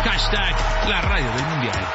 Hashtag la radio del mundial.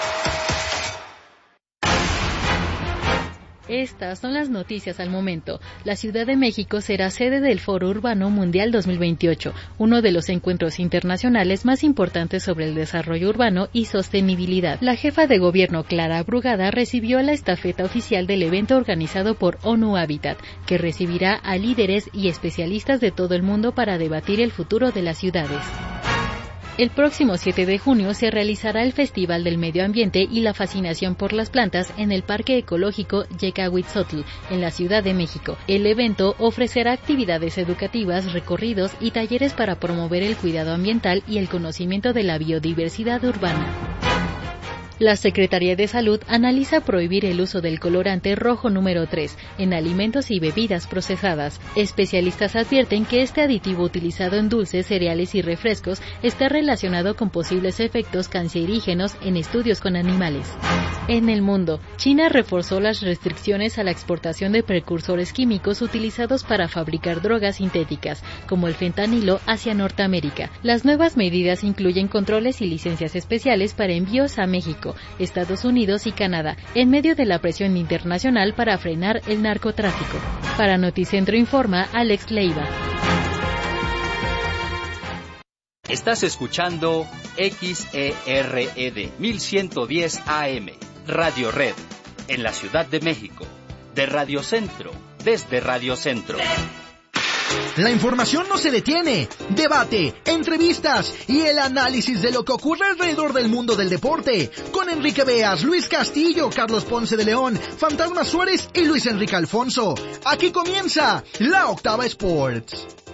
Estas son las noticias al momento. La Ciudad de México será sede del Foro Urbano Mundial 2028, uno de los encuentros internacionales más importantes sobre el desarrollo urbano y sostenibilidad. La jefa de gobierno, Clara Brugada, recibió la estafeta oficial del evento organizado por ONU Habitat, que recibirá a líderes y especialistas de todo el mundo para debatir el futuro de las ciudades. El próximo 7 de junio se realizará el Festival del Medio Ambiente y la Fascinación por las Plantas en el Parque Ecológico Yecahuitzotl, en la Ciudad de México. El evento ofrecerá actividades educativas, recorridos y talleres para promover el cuidado ambiental y el conocimiento de la biodiversidad urbana. La Secretaría de Salud analiza prohibir el uso del colorante rojo número 3 en alimentos y bebidas procesadas. Especialistas advierten que este aditivo utilizado en dulces, cereales y refrescos está relacionado con posibles efectos cancerígenos en estudios con animales. En el mundo, China reforzó las restricciones a la exportación de precursores químicos utilizados para fabricar drogas sintéticas, como el fentanilo, hacia Norteamérica. Las nuevas medidas incluyen controles y licencias especiales para envíos a México, Estados Unidos y Canadá, en medio de la presión internacional para frenar el narcotráfico. Para Noticentro informa Alex Leiva. Estás escuchando XERED 1110 AM, Radio Red, en la Ciudad de México, de Radio Centro, desde Radio Centro. La información no se detiene. Debate, entrevistas y el análisis de lo que ocurre alrededor del mundo del deporte. Con Enrique Beas, Luis Castillo, Carlos Ponce de León, Fantasma Suárez y Luis Enrique Alfonso. Aquí comienza La Octava Sports.